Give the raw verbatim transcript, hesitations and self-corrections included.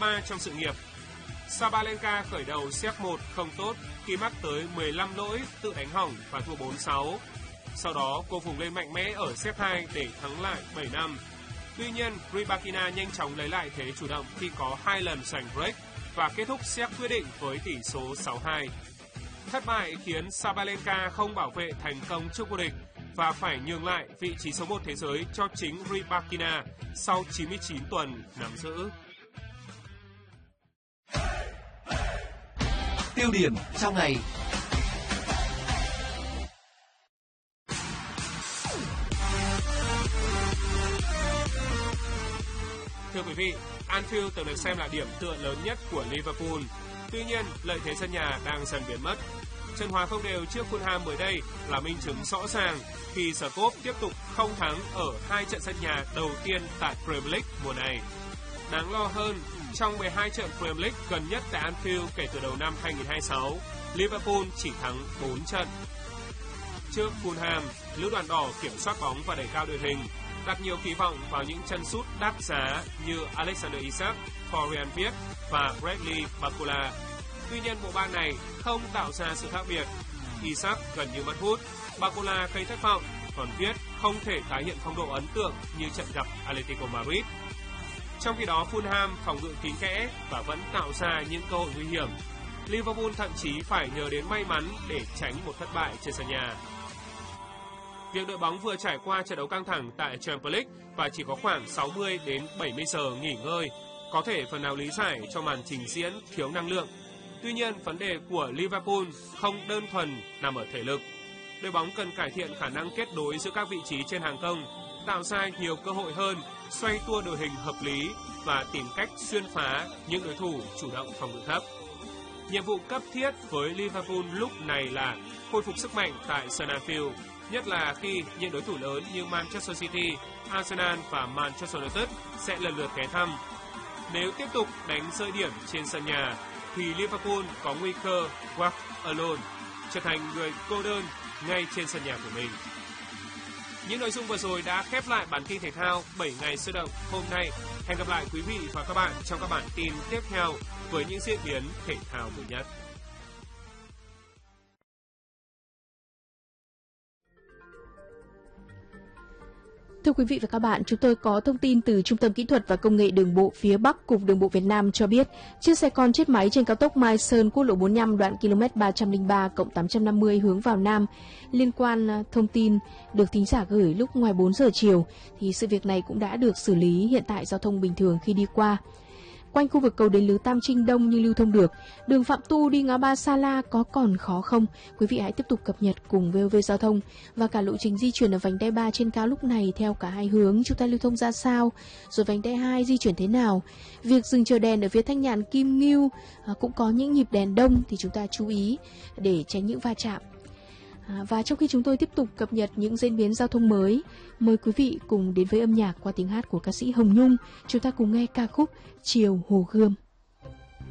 ba trong sự nghiệp. Sabalenka khởi đầu set một không tốt khi mắc tới mười lăm lỗi tự đánh hỏng và thua bốn sáu. Sau đó cô vùng lên mạnh mẽ ở set hai để thắng lại bảy năm. Tuy nhiên, Rybakina nhanh chóng lấy lại thế chủ động khi có hai lần giành break và kết thúc set quyết định với tỷ số sáu hai. Thất bại khiến Sabalenka không bảo vệ thành công chức vô địch và phải nhường lại vị trí số một thế giới cho chính Rybakina sau chín mươi chín tuần nắm giữ. Tiêu điểm trong ngày. Thưa quý vị, Anfield từng được xem là điểm tựa lớn nhất của Liverpool. Tuy nhiên, lợi thế sân nhà đang dần biến mất. Trận hòa không đều trước Fulham mới đây là minh chứng rõ ràng khi Scope tiếp tục không thắng ở hai trận sân nhà đầu tiên tại Premier League mùa này. Đáng lo hơn, trong mười hai trận Premier League gần nhất tại Anfield kể từ đầu năm hai không hai sáu, Liverpool chỉ thắng bốn trận. Trước Fulham, lữ đoàn đỏ kiểm soát bóng và đẩy cao đội hình, đặt nhiều kỳ vọng vào những chân sút đắt giá như Alexander Isak, Florian Wirtz và Bradley Barcola. Tuy nhiên, bộ ba này không tạo ra sự khác biệt. Isak gần như mất hút, Barcola gây thất vọng, còn Wirtz không thể tái hiện phong độ ấn tượng như trận gặp Atletico Madrid. Trong khi đó, Fulham phòng ngự kín kẽ và vẫn tạo ra những cơ hội nguy hiểm. Liverpool thậm chí phải nhờ đến may mắn để tránh một thất bại trên sân nhà. Việc đội bóng vừa trải qua trận đấu căng thẳng tại Champions League và chỉ có khoảng sáu mươi đến bảy mươi giờ nghỉ ngơi, có thể phần nào lý giải cho màn trình diễn thiếu năng lượng. Tuy nhiên, vấn đề của Liverpool không đơn thuần nằm ở thể lực. Đội bóng cần cải thiện khả năng kết nối giữa các vị trí trên hàng công, tạo ra nhiều cơ hội hơn, xoay tua đội hình hợp lý và tìm cách xuyên phá những đối thủ chủ động phòng ngự thấp. Nhiệm vụ cấp thiết với Liverpool lúc này là khôi phục sức mạnh tại sân Anfield, nhất là khi những đối thủ lớn như Manchester City, Arsenal và Manchester United sẽ lần lượt ghé thăm. Nếu tiếp tục đánh rơi điểm trên sân nhà, thì Liverpool có nguy cơ walk alone, trở thành người cô đơn ngay trên sân nhà của mình. Những nội dung vừa rồi đã khép lại bản tin thể thao bảy ngày sôi động hôm nay. Hẹn gặp lại quý vị và các bạn trong các bản tin tiếp theo với những diễn biến thể thao mới nhất. Thưa quý vị và các bạn, chúng tôi có thông tin từ Trung tâm Kỹ thuật và Công nghệ Đường bộ phía Bắc Cục Đường bộ Việt Nam cho biết, chiếc xe con chết máy trên cao tốc Mai Sơn, quốc lộ bốn mươi lăm đoạn km ba trăm lẻ ba cộng tám trăm năm mươi hướng vào Nam. Liên quan thông tin được thính giả gửi lúc ngoài bốn giờ chiều, thì sự việc này cũng đã được xử lý, hiện tại giao thông bình thường khi đi qua. Quanh khu vực cầu Đền Lứ Tam Trinh đông nhưng lưu thông được. Đường Phạm Tu đi ngã ba Sa La có còn khó không? Quý vị hãy tiếp tục cập nhật cùng vê o vê Giao thông và cả lộ trình di chuyển ở vành đai ba trên cao lúc này theo cả hai hướng chúng ta lưu thông ra sao, rồi vành đai hai di chuyển thế nào. Việc dừng chờ đèn ở phía Thanh Nhàn Kim Ngưu à, cũng có những nhịp đèn đông thì chúng ta chú ý để tránh những va chạm. À, và trong khi chúng tôi tiếp tục cập nhật những diễn biến giao thông mới, mời quý vị cùng đến với âm nhạc qua tiếng hát của ca sĩ Hồng Nhung. Chúng ta cùng nghe ca khúc Chiều Hồ Gươm.